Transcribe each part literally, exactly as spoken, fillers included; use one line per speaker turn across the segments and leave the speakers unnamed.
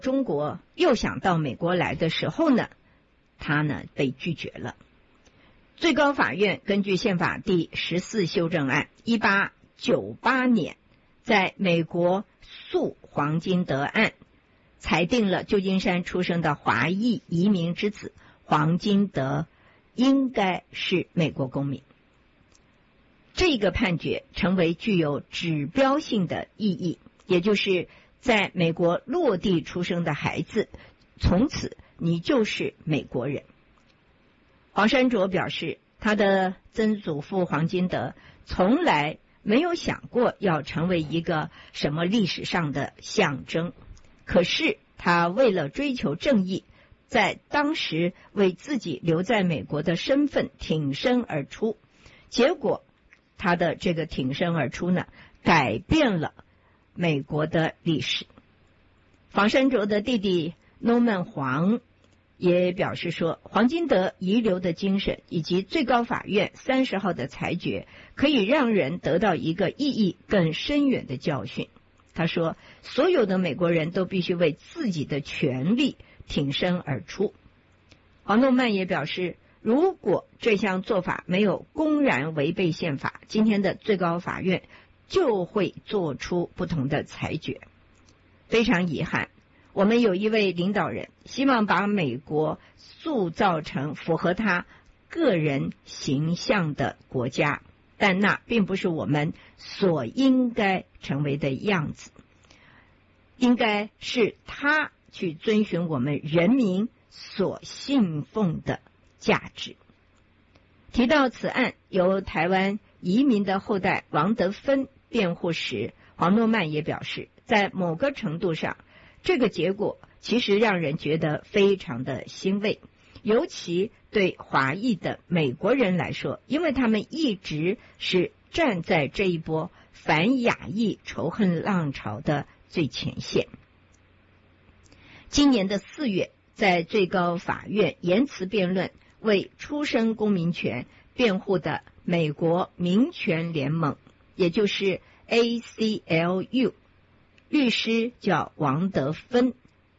中国又想到美国来的时候呢，他呢被拒绝了。最高法院根据宪法第十四修正案，一八九八年在美国诉黄金德案，裁定了旧金山出生的华裔移民之子黄金德应该是美国公民。这个判决成为具有指标性的意义，也就是在美国落地出生的孩子，从此你就是美国人。黄山卓表示，他的曾祖父黄金德从来没有想过要成为一个什么历史上的象征，可是他为了追求正义，在当时为自己留在美国的身份挺身而出，结果他的这个挺身而出呢，改变了美国的历史。黄山卓的弟弟 Norman 黄也表示说，黄金德遗留的精神以及最高法院三十号的裁决，可以让人得到一个意义更深远的教训。他说，所有的美国人都必须为自己的权利挺身而出。黄诺曼也表示，如果这项做法没有公然违背宪法，今天的最高法院就会做出不同的裁决。非常遗憾，我们有一位领导人希望把美国塑造成符合他个人形象的国家，但那并不是我们所应该成为的样子。应该是他去遵循我们人民所信奉的价值。提到此案由台湾移民的后代王德芬辩护时，黄诺曼也表示，在某个程度上，这个结果其实让人觉得非常的欣慰，尤其对华裔的美国人来说，因为他们一直是站在这一波反亚裔仇恨浪潮的最前线。今年的四月，在最高法院言辞辩论为出生公民权辩护的美国民权联盟，也就是 A C L U， 律师叫王德芬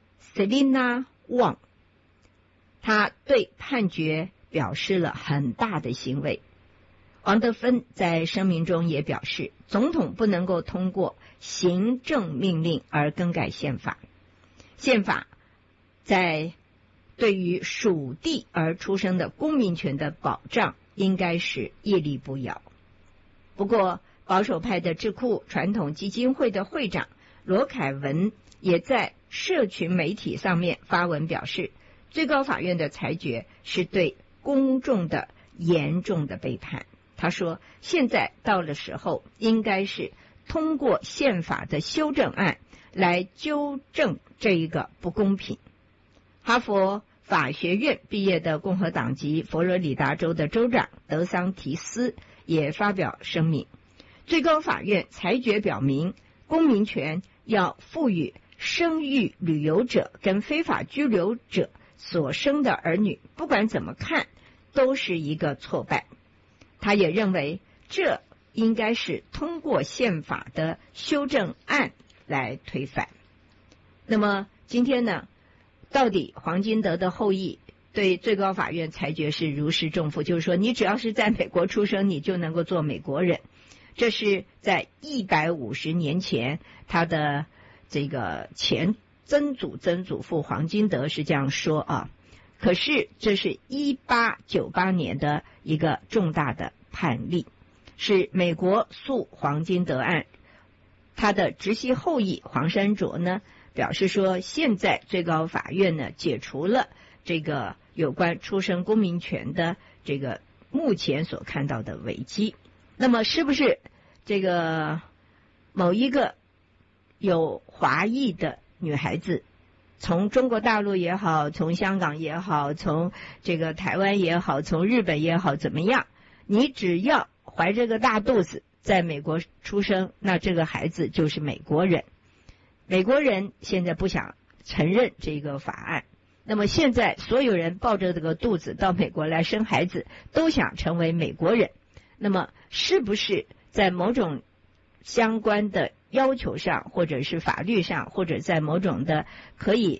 Selina Wang， 他对判决表示了很大的欣慰。王德芬在声明中也表示，总统不能够通过行政命令而更改宪法，宪法在对于属地而出生的公民权的保障应该是屹立不摇。不过保守派的智库传统基金会的会长罗凯文也在社群媒体上面发文表示，最高法院的裁决是对公众的严重的背叛。他说，现在到了时候，应该是通过宪法的修正案来纠正这一个不公平。哈佛法学院毕业的共和党籍佛罗里达州的州长德桑提斯也发表声明，最高法院裁决表明，公民权要赋予生育旅游者跟非法居留者所生的儿女，不管怎么看都是一个挫败。他也认为这应该是通过宪法的修正案来推翻。那么今天呢，到底黄金德的后裔对最高法院裁决是如释重负，就是说你只要是在美国出生，你就能够做美国人。这是在一百五十年前，他的这个前曾祖曾祖父黄金德是这样说啊。可是这是一八九八年的一个重大的判例，是美国诉黄金德案。他的直系后裔黄山卓呢表示说，现在最高法院呢解除了这个有关出生公民权的这个目前所看到的危机。那么是不是这个某一个有华裔的女孩子，从中国大陆也好，从香港也好，从这个台湾也好，从日本也好，怎么样，你只要怀着个大肚子在美国出生，那这个孩子就是美国人。美国人现在不想承认这个法案，那么现在所有人抱着这个肚子到美国来生孩子，都想成为美国人。那么是不是在某种相关的要求上，或者是法律上，或者在某种的可以